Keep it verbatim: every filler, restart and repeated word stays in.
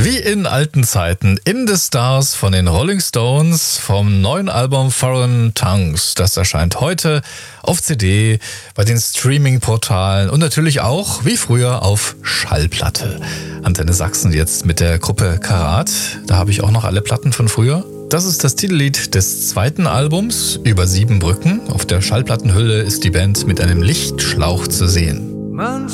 Wie in alten Zeiten, In the Stars von den Rolling Stones vom neuen Album Foreign Tongues. Das erscheint heute auf C D, bei den Streaming-Portalen und natürlich auch, wie früher, auf Schallplatte. Antenne Sachsen jetzt mit der Gruppe Karat. Da habe ich auch noch alle Platten von früher. Das ist das Titellied des zweiten Albums, Über sieben Brücken. Auf der Schallplattenhülle ist die Band mit einem Lichtschlauch zu sehen.